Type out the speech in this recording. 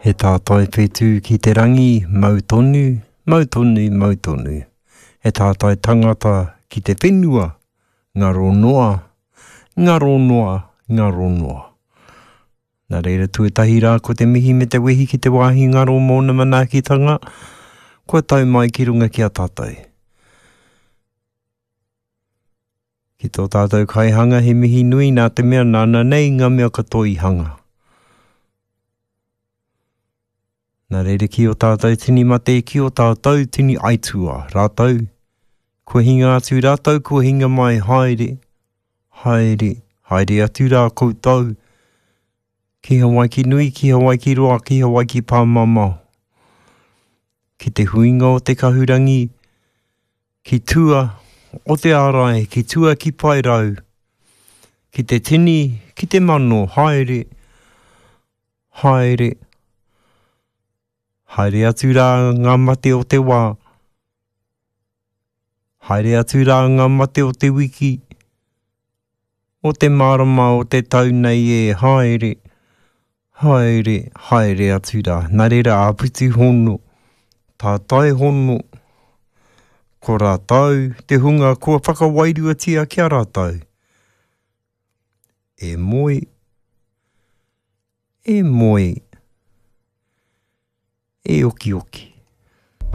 He tātai whetū ki te rangi, mautonu, mautonu, mautonu. He tātai tangata ki te whenua, ngaro noa, ngaro noa, ngaro noa. Nā reira tuatahi rā ko te mihi me te wehi ki te wāhi ngaro mōna manaakitanga, kua tau mai ki runga ki a tātai. Ki tō tātou kaihanga he mihi nui nā te mea nāna nei ngā mea katoa i hanga. Nā reira ki o tātou tini mate, ki o tātou tini aitua, rātou. Kua hinga atu rātou, kua hinga mai haere, haere, haere atu rā koutou. Ki Hawaii ki nui, ki Hawaii ki roa, ki Hawaii ki pāmamau. Ki te huinga o te kahurangi, ki tua o te ārai, ki tua ki pairau. Ki te tini, ki te mano, haere, haere. Haere atu rā ngā mate o te wā. Haere atu rā ngā mate o te wiki. O te marama o te tau nei e haere. Haere, haere atu rā. Nā reira āputi hono. Tātai hono. Ko rātau, te hunga kua whakawairuatia kia rātau. E moi. E moi. E oki oki.